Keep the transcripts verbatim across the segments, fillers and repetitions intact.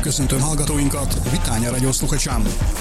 köszöntöm hallgatóinkat, Vitánya Radio sluchačám.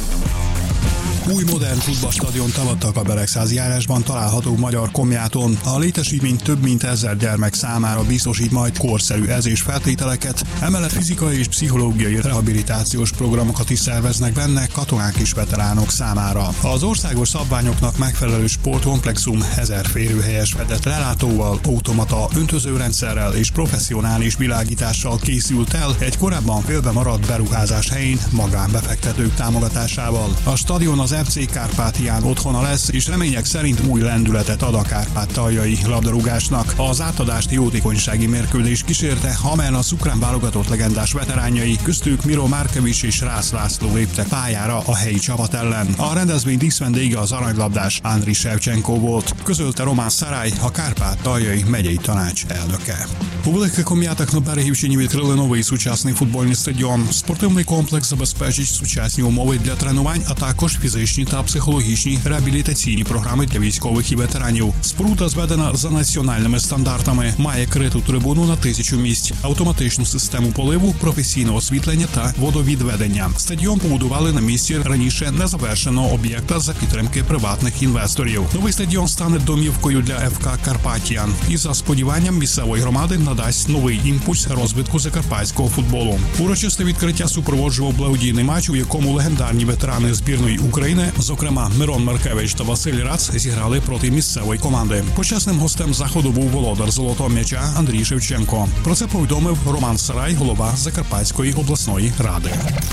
Új modern futballstadiont avattak a Beregszázi járásban található Magyar Komjáton. A létesítmény több mint ezer gyermek számára biztosít majd korszerű edzés feltételeket, emellett fizikai és pszichológiai rehabilitációs programokat is szerveznek benne katonák és veteránok számára. Az országos szabványoknak megfelelő sportkomplexum ezer férőhelyes fedett lelátóval, automata öntözőrendszerrel és professzionális világítással készült el egy korábban félbe maradt beruházás helyén magánbefektetők támogatásával. A stadion az ef cé Kárpátián otthona lesz, és remények szerint új lendületet ad a kárpátaljai labdarúgásnak. Az átadást jótékonysági mérkőzés kísérte, amelyen a szukrán válogatott legendás veteránjai, köztük Miro Markevics és Rász László léptek pályára a helyi csapat ellen. A rendezvény díszvendége az aranylabdás Andriy Shevchenko volt, közölte Roman Saraj, a Kárpátaljai megyei tanács elnöke. У Великих Ком'ятах на Берегівщині відкрили новий сучасний футбольний стадіон. Спортивний комплекс забезпечить сучасні умови для тренувань, а також фізичні та психологічні реабілітаційні програми для військових і ветеранів. Споруда зведена за національними стандартами, має криту трибуну на тисячу місць, автоматичну систему поливу, професійне освітлення та водовідведення. Стадіон побудували на місці раніше незавершеного об'єкта за підтримки приватних інвесторів. Новий стадіон стане домівкою для еф ка Карпатіян і, за сподіванням місцевої громади, надасть новий імпульс розвитку закарпатського футболу. Урочисте відкриття супроводжував благодійний матч, у якому легендарні ветерани збірної України, зокрема Мирон Маркевич та Василь Рац, зіграли проти місцевої команди. Почесним гостем заходу був володар золотого м'яча Андрій Шевченко. Про це повідомив Роман Saraj, голова Закарпатської обласної ради.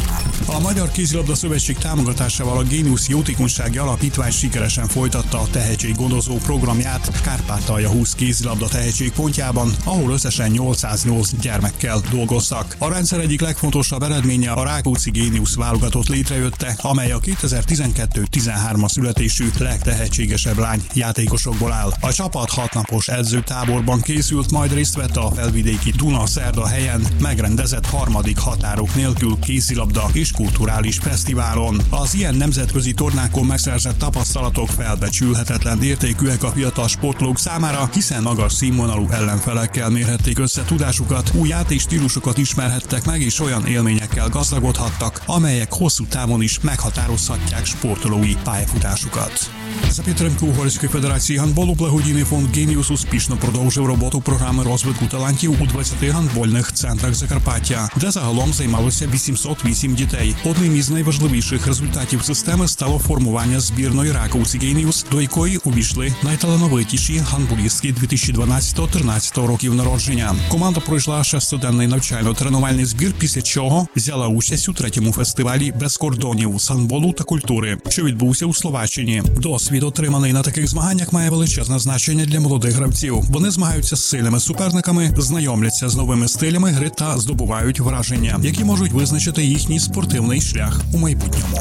A Magyar Kézilabda Szövetség támogatásával a Géniusz Jótékonysági Alapítvány sikeresen folytatta a tehetséggondozó programját Kárpátalja húsz kézilabda tehetségpontjában, ahol összesen nyolcszáznyolc gyermekkel dolgoztak. A rendszer egyik legfontosabb eredménye a Rákóczi Géniusz válogatott létrejötte, amely a kétezer-tizenkettő tizenhárom születésű legtehetségesebb lány játékosokból áll. A csapat hatnapos edzőtáborban készült, majd részt vett a felvidéki Duna-Szerda helyen megrendezett harmadik határok nélkül kézilabda és kulturális fesztiválon. Az ilyen nemzetközi tornákon megszerzett tapasztalatok felbecsülhetetlen értékűek a fiatal sportolók számára, hiszen magas színvonalú ellenfelekkel mérhették össze tudásukat, új játékstílusokat ismerhettek meg, és olyan élményekkel gazdagodhattak, amelyek hosszú távon is meghatározhatják sportolói pályafutásukat. За підтримки Угорської Федерації гандболу благодійний фонд «Геніус» успішно продовжив роботу програми розвитку талантів у двадцяти гандбольних центрах Закарпаття, де загалом займалося вісімсот вісім дітей. Одним із найважливіших результатів системи стало формування збірної Rákóczi Géniusz, до якої увійшли найталановитіші гандболістки дві тисячі дванадцятого-тринадцятого років народження. Команда пройшла шестиденний навчально-тренувальний збір, після чого взяла участь у третьому фестивалі «Без кордонів» з гандболу та культури, що відбувся у Словаччині. Досвід, отриманий на таких змаганнях, має величезне значення для молодих гравців. Вони змагаються з сильними суперниками, знайомляться з новими стилями гри та здобувають враження, які можуть визначити їхній спортивний шлях у майбутньому.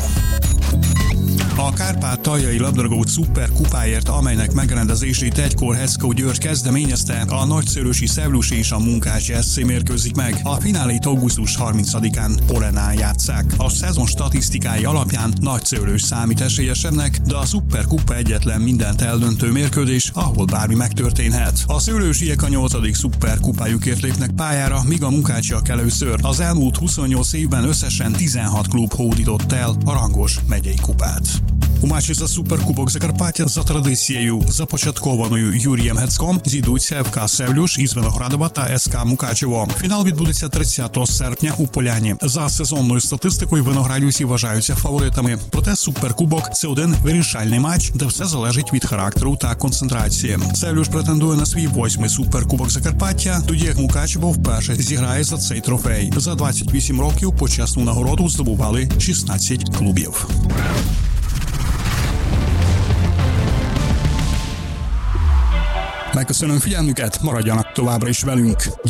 A Kárpátaljai labdarúgó szuperkupáért, amelynek megrendezését egykor Hecko György kezdeményezte, a Nagyszőlősi Szevlus és a Munkács es cé mérkőzik meg. A finálét augusztus harmincadikán Polenán játsszák. A szezon statisztikái alapján Nagyszőlős számít esélyesebbnek, de a szuperkupa egyetlen mindent eldöntő mérkőzés, ahol bármi megtörténhet. A szőlősiek a nyolcadik szuperkupájukért lépnek pályára, míg a munkácsiak először. Az elmúlt huszonnyolc évben összesen tizenhat klub hódított el a rangos megyei kupát. У матчі за Суперкубок Закарпаття за традицією, започаткованою Юрієм Гецьком, зійдуться еф ка Севлюш із Виноградова та ес ка Мукачево. Фінал відбудеться тридцятого серпня у Поляні. За сезонною статистикою виноградівці вважаються фаворитами. Проте Суперкубок – це один вирішальний матч, де все залежить від характеру та концентрації. Севлюш претендує на свій восьмий Суперкубок Закарпаття, тоді як Мукачево вперше зіграє за цей трофей. За двадцять вісім років почесну нагороду здобували шістнадцять клубів. Megköszönöm figyelmüket, maradjanak továbbra is velünk!